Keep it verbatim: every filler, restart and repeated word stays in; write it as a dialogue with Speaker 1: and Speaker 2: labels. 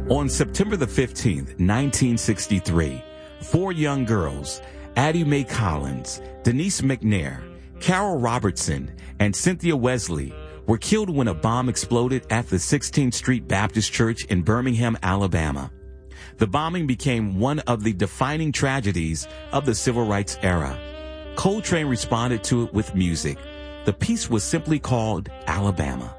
Speaker 1: On September the fifteenth, nineteen sixty-three, four young girls, Addie Mae Collins, Denise McNair, Carol Robertson, and Cynthia Wesley, were killed when a bomb exploded at the sixteenth Street Baptist Church in Birmingham, Alabama. The bombing became one of the defining tragedies of the civil rights era. Coltrane responded to it with music. The piece was simply called Alabama.